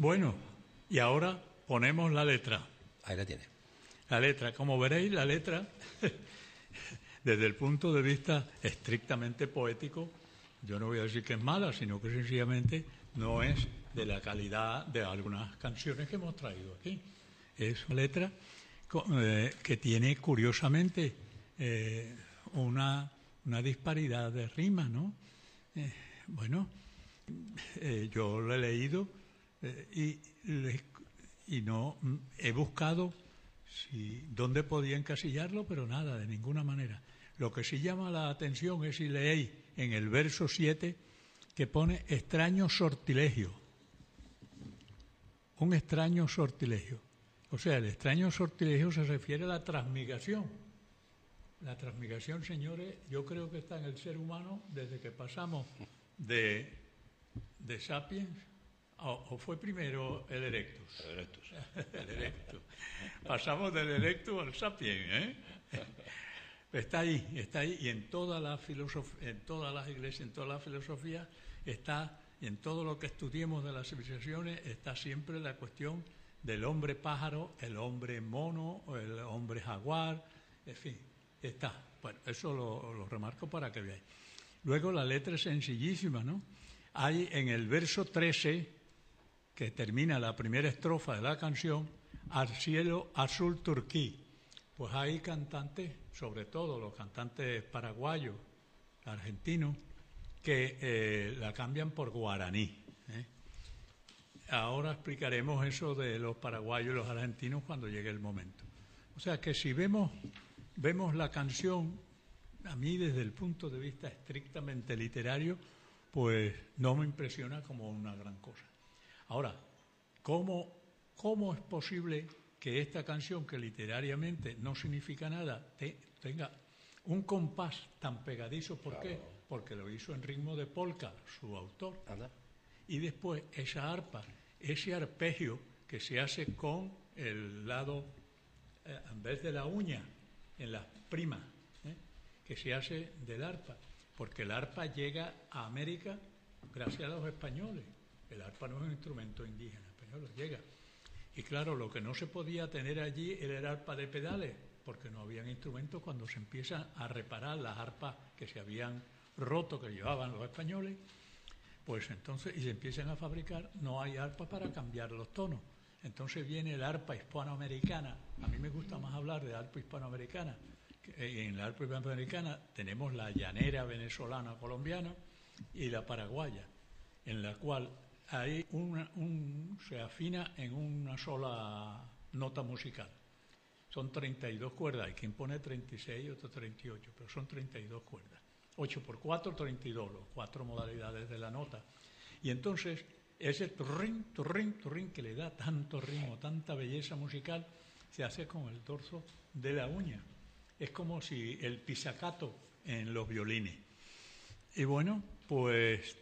Bueno, y ahora ponemos la letra. Ahí la tiene. La letra, como veréis, la letra, desde el punto de vista estrictamente poético, yo no voy a decir que es mala, sino que sencillamente no es de la calidad de algunas canciones que hemos traído aquí. Es una letra que tiene, curiosamente, una disparidad de rimas, ¿no? Bueno, yo lo he leído y no he buscado dónde podía encasillarlo, pero nada, de ninguna manera. Lo que sí llama la atención es si leéis en el verso 7 que pone extraño sortilegio. Un extraño sortilegio. O sea, el extraño sortilegio se refiere a la transmigración. La transmigración, señores, yo creo que está en el ser humano desde que pasamos de Sapiens, o fue primero el Erectus. El Erectus. Pasamos del Erectus al Sapiens, ¿eh? Está ahí, y en toda la filosofía, en todas las iglesias, en toda la filosofía está, y en todo lo que estudiemos de las civilizaciones, está siempre la cuestión del hombre pájaro, el hombre mono, el hombre jaguar, en fin, está. Bueno, eso lo remarco para que veáis. Luego la letra es sencillísima, ¿no? Hay en el verso 13, que termina la primera estrofa de la canción, al cielo azul turquí. Pues hay cantantes, sobre todo los cantantes paraguayos, argentinos, que la cambian por guaraní. Ahora explicaremos eso de los paraguayos y los argentinos cuando llegue el momento. O sea que si vemos la canción, a mí desde el punto de vista estrictamente literario, pues no me impresiona como una gran cosa. Ahora, ¿cómo es posible que esta canción, que literariamente no significa nada, tenga un compás tan pegadizo? ¿Por qué? Porque lo hizo en ritmo de polka, su autor. Anda. Y después esa arpa, ese arpegio que se hace con el lado, en vez de la uña, en las primas, que se hace del arpa, porque el arpa llega a América gracias a los españoles. El arpa no es un instrumento indígena, español llega. Y claro, lo que no se podía tener allí era el arpa de pedales, porque no habían instrumentos. Cuando se empiezan a reparar las arpas que se habían roto, que llevaban los españoles, pues entonces, y se empiezan a fabricar, no hay arpa para cambiar los tonos. Entonces viene el arpa hispanoamericana. A mí me gusta más hablar de arpa hispanoamericana. En la arpa hispanoamericana tenemos la llanera venezolana colombiana y la paraguaya, en la cual hay se afina en una sola nota musical. Son 32 cuerdas, hay quien pone 36 y otro 38, pero son 32 cuerdas. 8 por 4, 32, las 4 modalidades de la nota. Y entonces ese turrín, turrín, turrín que le da tanto ritmo, tanta belleza musical, se hace con el dorso de la uña. Es como si el pizzicato en los violines. Y bueno, pues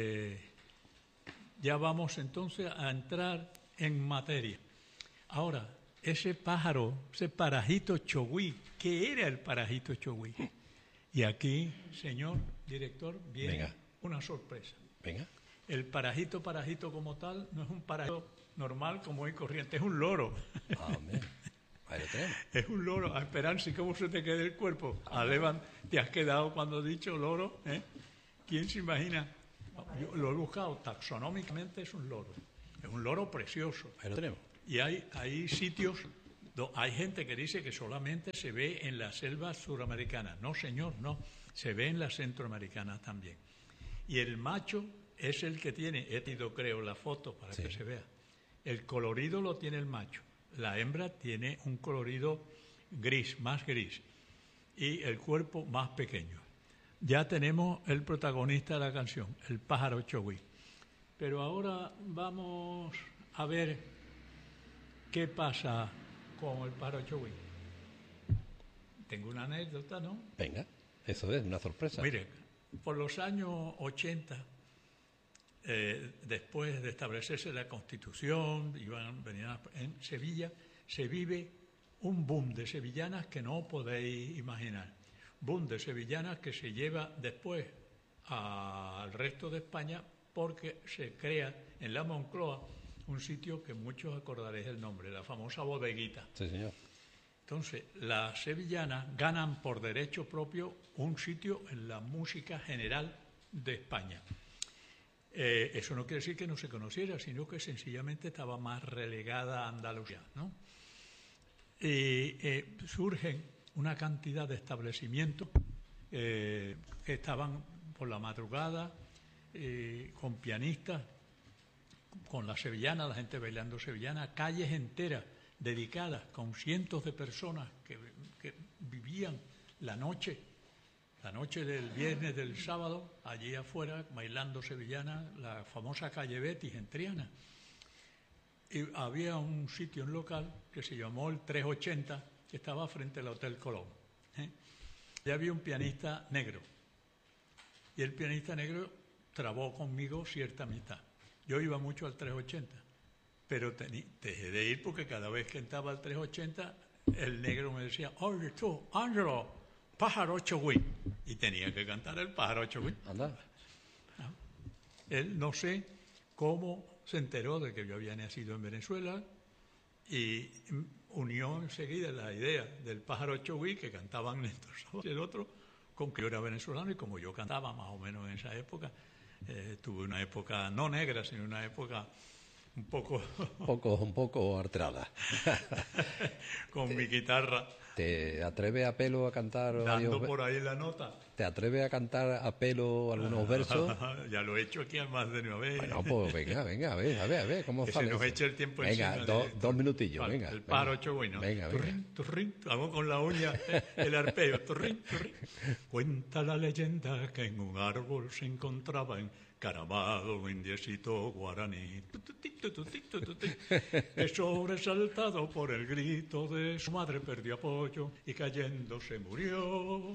ya vamos entonces a entrar en materia. Ahora, ese pájaro, ese parajito chogüí, ¿qué era el parajito chogüí? Y aquí, señor director, viene una sorpresa. Venga. El parajito como tal no es un parajito normal como hoy corriente, es un loro. Amén. Ahí lo tenemos. Es un loro. A Esperanza, ¿y cómo se te queda el cuerpo? Alevan, te has quedado cuando he dicho loro, ¿eh? ¿Quién se imagina? Yo lo he buscado, taxonómicamente es un loro. Es un loro precioso. Ahí lo tenemos. Y hay sitios, hay gente que dice que solamente se ve en la selva suramericana. No, señor, no. Se ve en la centroamericana también. Y el macho es el que tiene, he tenido creo la foto para que se vea. El colorido lo tiene el macho. La hembra tiene un colorido gris, más gris. Y el cuerpo más pequeño. Ya tenemos el protagonista de la canción, el pájaro chogüí. Pero ahora vamos a ver qué pasa con el pájaro chogüí. Tengo una anécdota, ¿no? Venga, eso es una sorpresa. Mire, por los años 80, después de establecerse la Constitución, venían en Sevilla, se vive un boom de sevillanas que no podéis imaginar. Boom de sevillanas que se lleva después al resto de España porque se crea en la Moncloa un sitio que muchos acordaréis el nombre, la famosa Bodeguita. Sí, señor. Entonces, las sevillanas ganan por derecho propio un sitio en la música general de España. Eso no quiere decir que no se conociera, sino que sencillamente estaba más relegada a Andalucía, ¿no? Y surgen una cantidad de establecimientos que estaban por la madrugada con pianistas, con la sevillana, la gente bailando sevillana, calles enteras dedicadas con cientos de personas que vivían la noche del viernes, del sábado, allí afuera, bailando sevillana, la famosa calle Betis en Triana. Y había un sitio, un local, que se llamó el 380, que estaba frente al Hotel Colón. Y había un pianista negro. Y el pianista negro trabó conmigo cierta amistad. Yo iba mucho al 380, pero dejé de ir porque cada vez que entraba al 380, el negro me decía, oye tú, Ángelo, Pájaro Chogüí. Y tenía que cantar el Pájaro Chogüí. Anda. Él no sé cómo se enteró de que yo había nacido en Venezuela y unió enseguida la idea del Pájaro Chogüí, que cantaban Néstor Saba y el otro, con que yo era venezolano, y como yo cantaba más o menos en esa época, tuve una época no negra, sino una época un poco alterada. Con mi guitarra. ¿Te atreves a pelo a cantar? Dando por ahí la nota. ¿Te atreves a cantar a pelo algunos versos? Ya lo he hecho aquí más de una vez. Bueno, pues venga, a ver, ¿cómo sale? Se nos echa el tiempo encima. Venga, dos minutillos, venga. El Pájaro Chogüí, ¿no? Venga. Turrín, hago con la uña el arpeo. Turrín. Cuenta la leyenda que en un árbol se encontraba encaramado un indiecito guaraní, que sobresaltado por el grito de su madre perdió apoyo y cayendo se murió.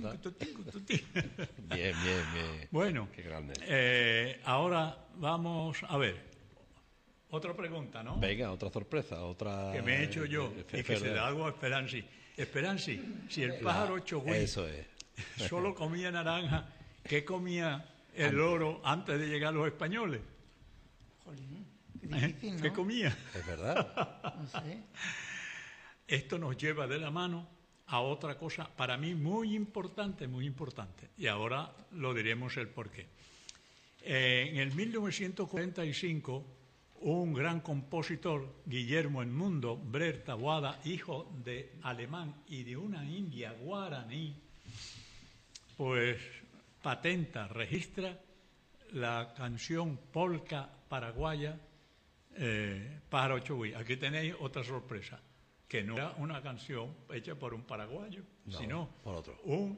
Bien. Bueno, qué grande. Ahora vamos a ver. Otra pregunta, ¿no? Venga, otra sorpresa, otra... Que me he hecho yo y que se la hago a Esperanzi. Esperanzi, si el Pájaro Chogüí eso es. solo comía naranja, ¿qué comía el loro antes de llegar los españoles? Jolín, qué difícil, ¿no? ¿Qué comía? Es verdad. No sé. Esto nos lleva de la mano a otra cosa, para mí muy importante, y ahora lo diremos el porqué. En el 1945, un gran compositor, Guillermo Edmundo Brer Taboada, hijo de alemán y de una india guaraní, pues registra la canción polca paraguaya Pájaro Chogüí. Aquí tenéis otra sorpresa, que no era una canción hecha por un paraguayo, sino por otro. Un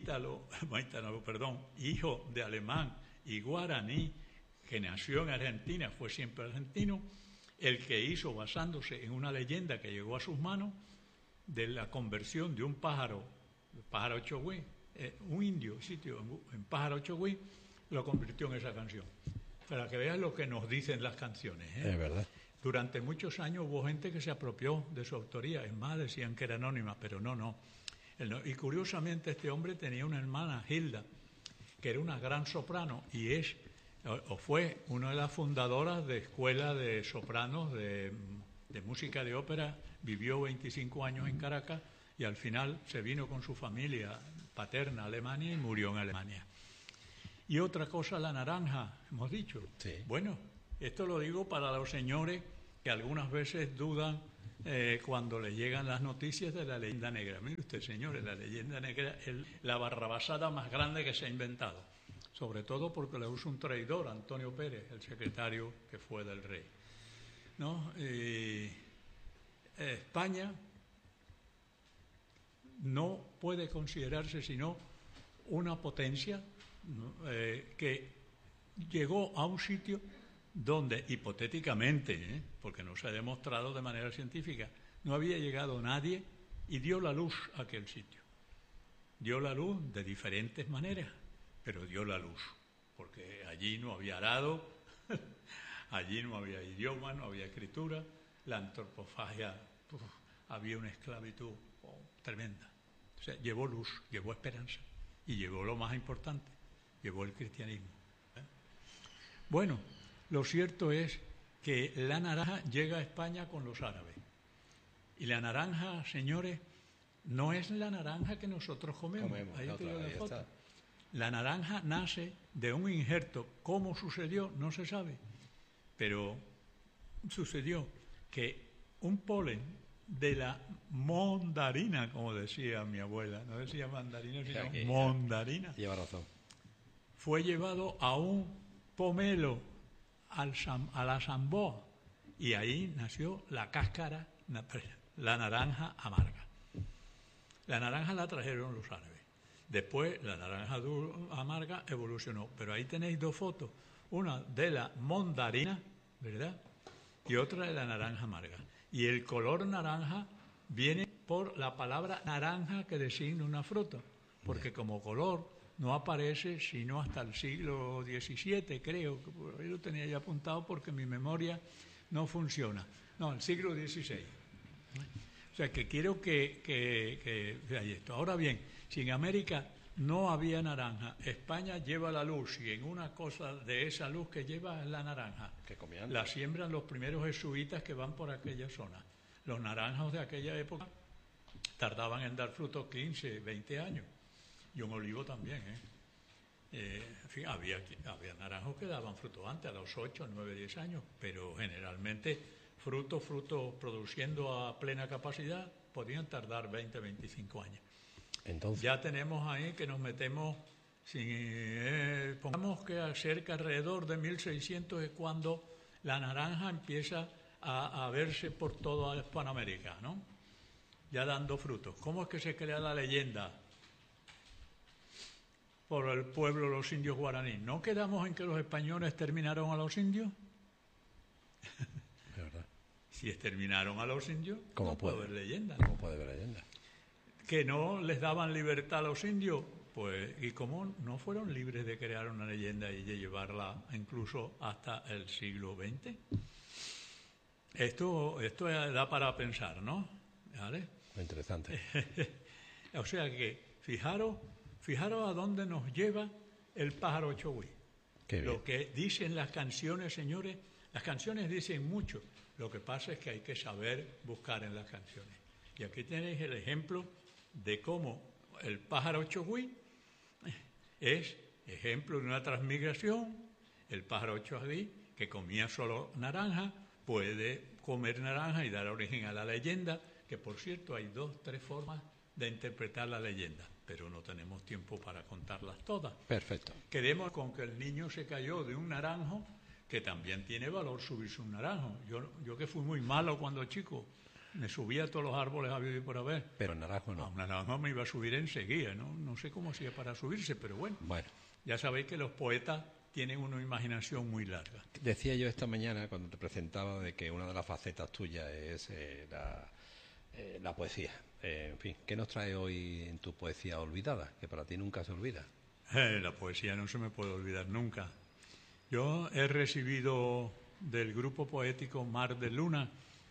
hijo de alemán y guaraní, que nació en Argentina, fue siempre argentino, el que hizo, basándose en una leyenda que llegó a sus manos, de la conversión de un pájaro, el Pájaro Chogüí, un indio sitio en Pájaro Chogüí, lo convirtió en esa canción. Para que vean lo que nos dicen las canciones. Es verdad. Durante muchos años hubo gente que se apropió de su autoría. Es más, decían que era anónima, pero no. Y curiosamente este hombre tenía una hermana, Hilda, que era una gran soprano y fue una de las fundadoras de escuela de sopranos de música de ópera. Vivió 25 años en Caracas y al final se vino con su familia paterna a Alemania y murió en Alemania. Y otra cosa, la naranja, hemos dicho. Sí. Bueno, esto lo digo para los señores que algunas veces dudan cuando les llegan las noticias de la leyenda negra. Mire usted, señores, la leyenda negra es la barrabasada más grande que se ha inventado, sobre todo porque la usa un traidor, Antonio Pérez, el secretario que fue del rey, ¿no? España no puede considerarse sino una potencia, ¿no? Que llegó a un sitio donde, hipotéticamente, porque no se ha demostrado de manera científica, no había llegado nadie y dio la luz a aquel sitio. Dio la luz de diferentes maneras, pero dio la luz, porque allí no había arado, allí no había idioma, no había escritura, la antropofagia, había una esclavitud tremenda. O sea, llevó luz, llevó esperanza y llevó lo más importante, llevó el cristianismo. Bueno, lo cierto es que la naranja llega a España con los árabes. Y la naranja, señores, no es la naranja que nosotros comemos. Ahí te doy la foto. La naranja nace de un injerto. ¿Cómo sucedió? No se sabe. Pero sucedió que un polen de la mondarina, como decía mi abuela, no decía mandarina, sino mondarina, lleva razón, fue llevado a un pomelo, a la Samboa, y ahí nació la cáscara, la naranja amarga. La naranja la trajeron los árabes. Después la naranja amarga evolucionó. Pero ahí tenéis dos fotos. Una de la mondarina, ¿verdad? Y otra de la naranja amarga. Y el color naranja viene por la palabra naranja que designa una fruta. Porque como color no aparece sino hasta el siglo XVII, creo. Que por ahí lo tenía ya apuntado porque mi memoria no funciona. No, el siglo XVI. O sea, que quiero que veáis esto. Ahora bien, si en América no había naranja, España lleva la luz, y en una cosa de esa luz que lleva es la naranja. La siembran los primeros jesuitas que van por aquella zona. Los naranjos de aquella época tardaban en dar frutos 15, 20 años. Y un olivo también, en fin, había naranjos que daban fruto antes, a los 8, 9, 10 años, pero generalmente frutos produciendo a plena capacidad podían tardar 20, 25 años. Entonces, ya tenemos ahí que nos metemos, pongamos que cerca alrededor de 1600 es cuando la naranja empieza a verse por toda Hispanoamérica, ¿no? Ya dando frutos. ¿Cómo es que se crea la leyenda? Por el pueblo de los indios guaraníes. ¿No quedamos en que los españoles terminaron a los indios? Si exterminaron a los indios, ¿cómo puede haber leyenda? ¿Cómo puede haber leyenda? Que no les daban libertad a los indios, pues, y cómo no fueron libres de crear una leyenda y de llevarla incluso hasta el siglo XX. Esto da para pensar, ¿no? ¿Vale? Muy interesante. O sea que, fijaros a dónde nos lleva el pájaro chogüí. Lo que dicen las canciones, señores, las canciones dicen mucho. Lo que pasa es que hay que saber buscar en las canciones. Y aquí tenéis el ejemplo de cómo el pájaro chogüí es ejemplo de una transmigración. El pájaro chogüí, que comía solo naranja, puede comer naranja y dar origen a la leyenda, que por cierto hay 2, 3 formas de interpretar la leyenda, pero no tenemos tiempo para contarlas todas. Perfecto. Quedemos con que el niño se cayó de un naranjo, que también tiene valor subirse un naranjo. Yo que fui muy malo cuando chico, me subía a todos los árboles a vivir por haber. Pero el naranjo no. A un naranjo me iba a subir enseguida, no sé cómo hacía para subirse, pero bueno. Ya sabéis que los poetas tienen una imaginación muy larga. Decía yo esta mañana, cuando te presentaba, de que una de las facetas tuyas es la poesía. En fin, ¿qué nos trae hoy en tu poesía olvidada, que para ti nunca se olvida? La poesía no se me puede olvidar nunca. Yo he recibido del grupo poético Mar de Luna,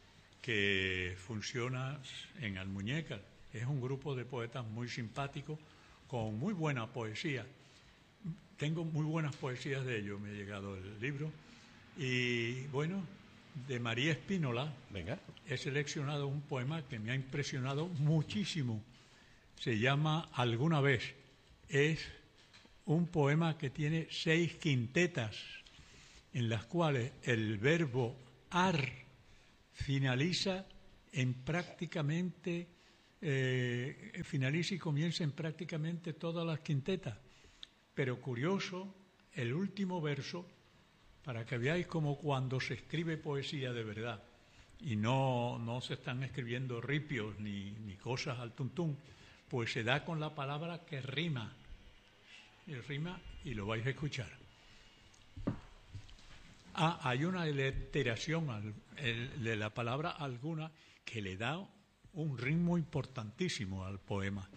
que funciona en Almuñécar. Es un grupo de poetas muy simpáticos, con muy buena poesía. Tengo muy buenas poesías de ellos, me ha llegado el libro. Y bueno, de María Espínola, he seleccionado un poema que me ha impresionado muchísimo. Se llama Alguna vez. Es un poema que tiene 6 quintetas, en las cuales el verbo ar finaliza en prácticamente, finaliza y comienza en prácticamente todas las quintetas. Pero curioso, el último verso, para que veáis como cuando se escribe poesía de verdad, y no se están escribiendo ripios ni cosas al tuntún, pues se da con la palabra que rima. Rima y lo vais a escuchar. Hay una aliteración de la palabra alguna que le da un ritmo importantísimo al poema.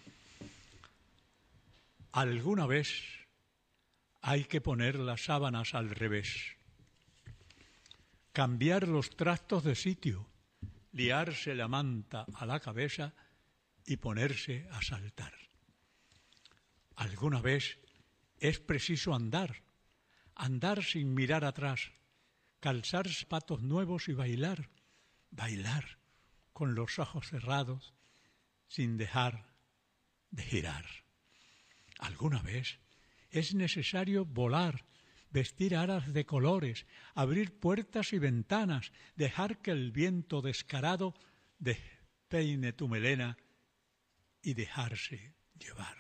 Alguna vez hay que poner las sábanas al revés, cambiar los trastos de sitio, liarse la manta a la cabeza y ponerse a saltar. Alguna vez es preciso andar sin mirar atrás, calzar zapatos nuevos y bailar, bailar con los ojos cerrados sin dejar de girar. Alguna vez es necesario volar, vestir alas de colores, abrir puertas y ventanas, dejar que el viento descarado despeine tu melena y dejarse llevar.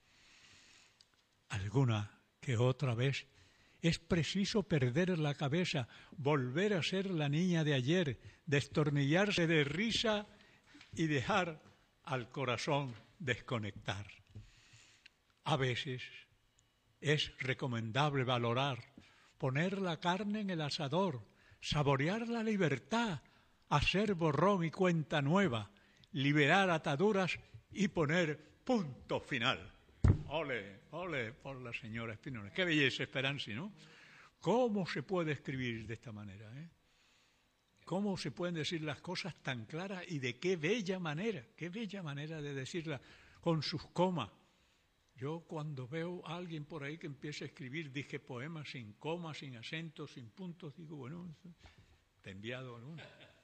Alguna que otra vez es preciso perder la cabeza, volver a ser la niña de ayer, destornillarse de risa y dejar al corazón desconectar. A veces es recomendable valorar, poner la carne en el asador, saborear la libertad, hacer borrón y cuenta nueva, liberar ataduras y poner punto final. Ole, ole por la señora Espínola. Qué belleza, Esperanza, ¿no? ¿Cómo se puede escribir de esta manera? ¿Cómo se pueden decir las cosas tan claras y de qué bella manera de decirlas con sus comas? Yo cuando veo a alguien por ahí que empieza a escribir, dije poemas sin comas, sin acentos, sin puntos, digo, bueno, te he enviado alguna.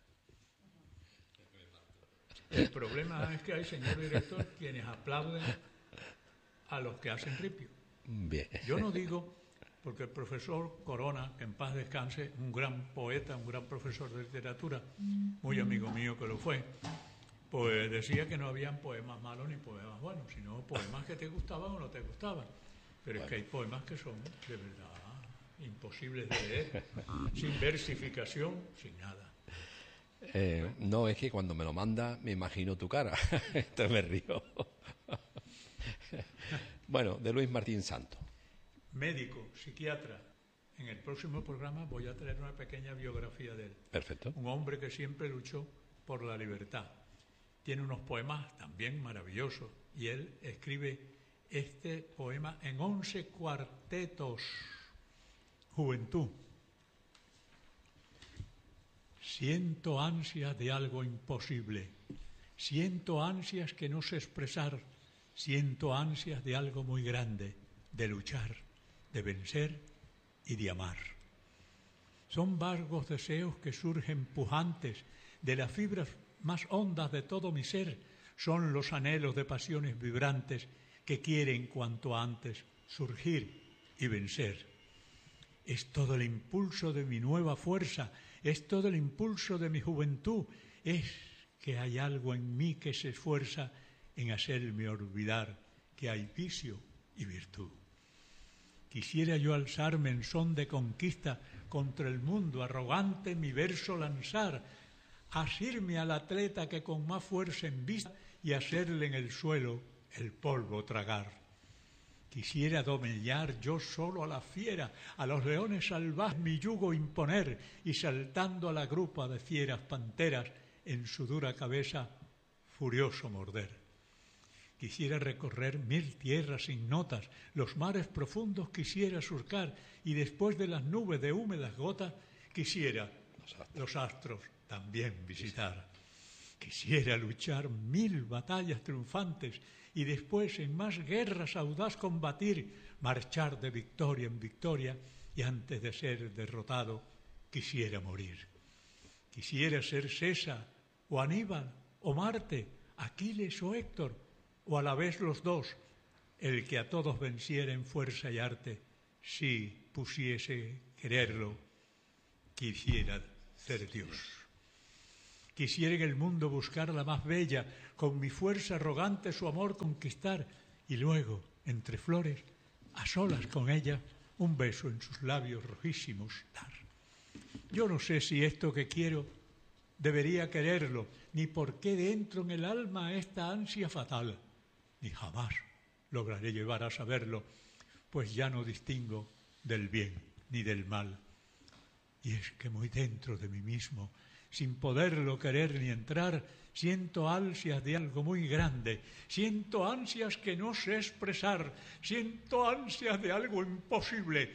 El problema es que hay, señor director, quienes aplauden a los que hacen ripio. Bien. Yo no digo, porque el profesor Corona, que en paz descanse, un gran poeta, un gran profesor de literatura, muy amigo mío que lo fue, pues decía que no habían poemas malos ni poemas buenos, sino poemas que te gustaban o no te gustaban. Pero es que hay poemas que son, de verdad, imposibles de leer, sin versificación, sin nada. No, es que cuando me lo manda me imagino tu cara, entonces me río. Bueno, de Luis Martín Santos. Médico, psiquiatra. En el próximo programa voy a traer una pequeña biografía de él. Perfecto. Un hombre que siempre luchó por la libertad. Tiene unos poemas también maravillosos y él escribe este poema en 11 cuartetos. Juventud. Siento ansias de algo imposible, siento ansias que no sé expresar, siento ansias de algo muy grande, de luchar, de vencer y de amar. Son vagos deseos que surgen pujantes de las fibras más hondas de todo mi ser, son los anhelos de pasiones vibrantes que quieren cuanto antes surgir y vencer. Es todo el impulso de mi nueva fuerza, es todo el impulso de mi juventud, es que hay algo en mí que se esfuerza en hacerme olvidar que hay vicio y virtud. Quisiera yo alzarme en son de conquista contra el mundo, arrogante mi verso lanzar, asirme al atleta que con más fuerza embista y hacerle en el suelo el polvo tragar. Quisiera domeñar yo solo a la fiera, a los leones salvajes mi yugo imponer y saltando a la grupa de fieras panteras en su dura cabeza furioso morder. Quisiera recorrer 1000 tierras ignotas, los mares profundos quisiera surcar y después de las nubes de húmedas gotas quisiera los astros también visitar. Quisiera luchar 1000 batallas triunfantes y después en más guerras audaz combatir, marchar de victoria en victoria y antes de ser derrotado quisiera morir. Quisiera ser César o Aníbal o Marte, Aquiles o Héctor o a la vez los dos, el que a todos venciera en fuerza y arte, si pusiese quererlo, quisiera ser Dios. Quisiera en el mundo buscar la más bella, con mi fuerza arrogante su amor conquistar, y luego, entre flores, a solas con ella, un beso en sus labios rojísimos dar. Yo no sé si esto que quiero debería quererlo, ni por qué dentro en el alma esta ansia fatal, ni jamás lograré llevar a saberlo, pues ya no distingo del bien ni del mal. Y es que muy dentro de mí mismo, sin poderlo querer ni entrar, siento ansias de algo muy grande, siento ansias que no sé expresar, siento ansias de algo imposible,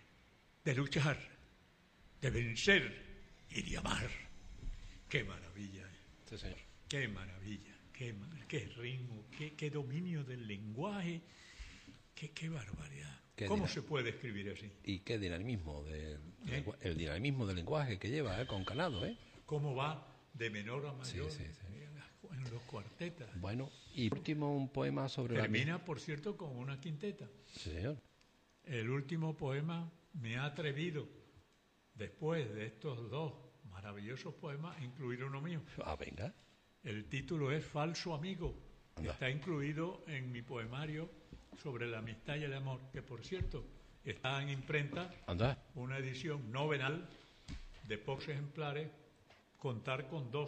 de luchar, de vencer y de amar. ¡Qué maravilla! Sí, señor. ¡Qué maravilla! ¡Qué ritmo! ¡Qué dominio del lenguaje! ¡Qué barbaridad! ¿Cómo se puede escribir así? ¿Y qué dinamismo? El dinamismo del lenguaje que lleva, con Canado, ¿eh? ¿Cómo va de menor a mayor Sí. en los cuartetas? Bueno, y último un poema sobre Termina, por cierto, con una quinteta. Sí, señor. El último poema me ha atrevido, después de estos dos maravillosos poemas, a incluir uno mío. Ah, venga. El título es Falso Amigo, que Anda. está incluido en mi poemario sobre la amistad y el amor, que por cierto está en imprenta, Anda. una edición novenal de pocos ejemplares, contar con dos,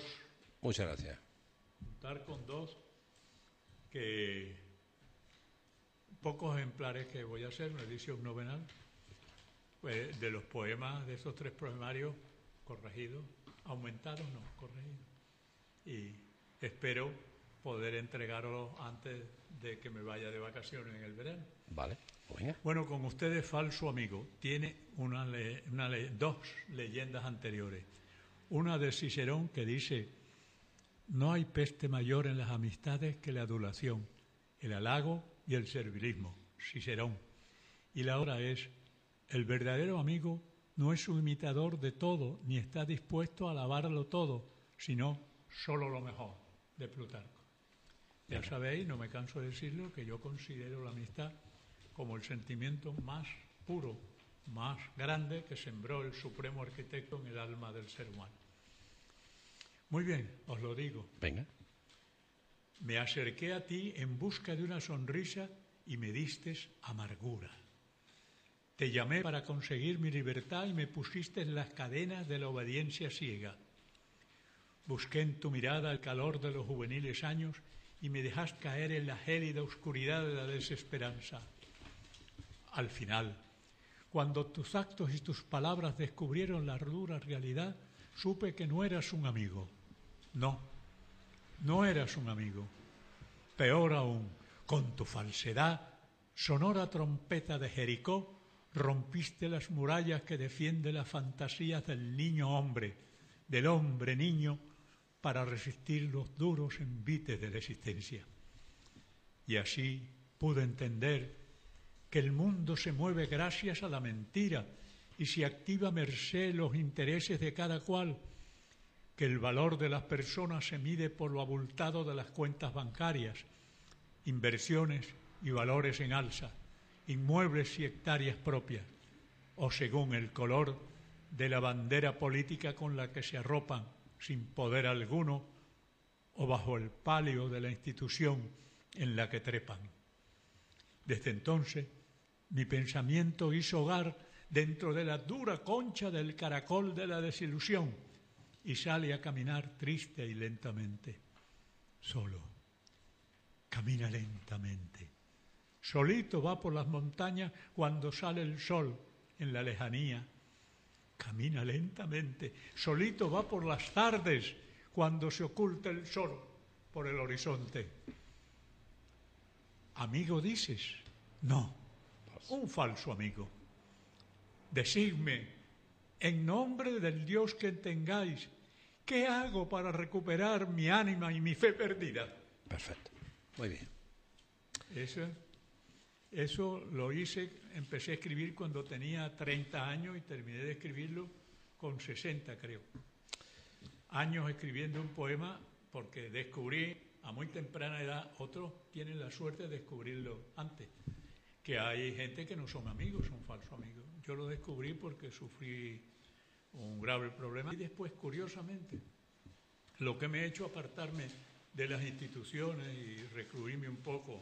que pocos ejemplares que voy a hacer, una edición novenal, pues, de los poemas de esos 3 poemarios corregidos, aumentados, no, corregidos. Y espero poder entregarlos antes de que me vaya de vacaciones en el verano. Vale, pues venga. Bueno, con ustedes, Falso Amigo, tiene dos leyendas anteriores. Una de Cicerón que dice: no hay peste mayor en las amistades que la adulación, el halago y el servilismo. Cicerón. Y la otra es: el verdadero amigo no es un imitador de todo, ni está dispuesto a alabarlo todo, sino solo lo mejor, de Plutarco. Ya sabéis, no me canso de decirlo, que yo considero la amistad como el sentimiento más puro, más grande que sembró el supremo arquitecto en el alma del ser humano. Muy bien, os lo digo. Venga. Me acerqué a ti en busca de una sonrisa y me distes amargura. Te llamé para conseguir mi libertad y me pusiste en las cadenas de la obediencia ciega. Busqué en tu mirada el calor de los juveniles años y me dejaste caer en la gélida oscuridad de la desesperanza. Al final, cuando tus actos y tus palabras descubrieron la dura realidad, supe que no eras un amigo. No eras un amigo. Peor aún, con tu falsedad, sonora trompeta de Jericó, rompiste las murallas que defienden las fantasías del niño hombre, del hombre niño, para resistir los duros envites de la existencia. Y así pude entender que el mundo se mueve gracias a la mentira y se activa a merced los intereses de cada cual, que el valor de las personas se mide por lo abultado de las cuentas bancarias, inversiones y valores en alza, inmuebles y hectáreas propias, o según el color de la bandera política con la que se arropan sin poder alguno, o bajo el palio de la institución en la que trepan. Desde entonces, mi pensamiento hizo hogar dentro de la dura concha del caracol de la desilusión y sale a caminar triste y lentamente. Solo, camina lentamente. Solito va por las montañas cuando sale el sol en la lejanía. Camina lentamente. Solito va por las tardes cuando se oculta el sol por el horizonte. ¿Amigo dices? No, un falso amigo. Decidme, en nombre del Dios que tengáis, ¿qué hago para recuperar mi ánima y mi fe perdida? Perfecto. Muy bien. Eso lo hice, empecé a escribir cuando tenía 30 años y terminé de escribirlo con 60, creo. Años escribiendo un poema porque descubrí a muy temprana edad, otros tienen la suerte de descubrirlo antes, que hay gente que no son amigos, son falsos amigos. Yo lo descubrí porque sufrí un grave problema y después, curiosamente, lo que me ha hecho apartarme de las instituciones y recluirme un poco